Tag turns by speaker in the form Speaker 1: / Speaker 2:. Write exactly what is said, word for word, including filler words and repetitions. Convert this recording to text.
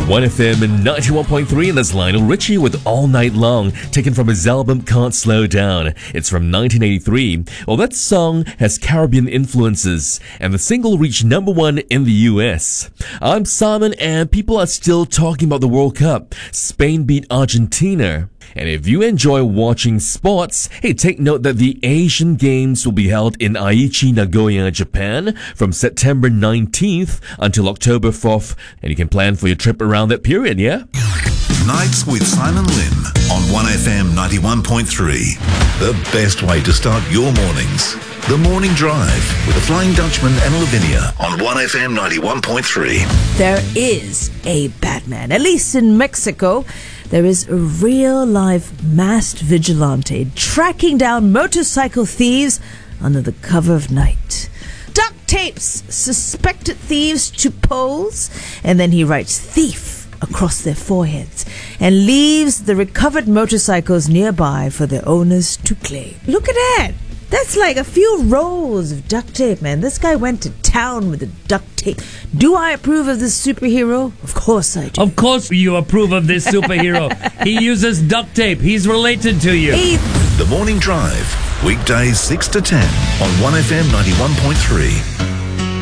Speaker 1: one F M ninety-one point three, and that's Lionel Richie with All Night Long, taken from his album Can't Slow Down. It's from nineteen eighty-three. Well, that song has Caribbean influences, and the single reached number one in the U S. I'm Simon, and people are still talking about the World Cup. Spain beat Argentina. And if you enjoy watching sports, hey, take note that the Asian Games will be held in Aichi, Nagoya, Japan from September nineteenth until October fourth. And you can plan for your trip around that period, yeah?
Speaker 2: Nights with Simon Lim on one F M ninety-one point three. The best way to start your mornings. The Morning Drive with the Flying Dutchman and Lavinia on one F M ninety-one point three.
Speaker 3: There is a Batman, at least in Mexico. There is a real-life masked vigilante tracking down motorcycle thieves under the cover of night. Duct tapes suspected thieves to poles, and then he writes thief across their foreheads and leaves the recovered motorcycles nearby for their owners to claim. Look at that! That's like a few rolls of duct tape, man. This guy went to town with the duct tape. Do I approve of this superhero? Of course I do.
Speaker 4: Of course you approve of this superhero. He uses duct tape. He's related to you.
Speaker 3: Hey.
Speaker 2: The Morning Drive, weekdays six to ten on one F M ninety-one point three.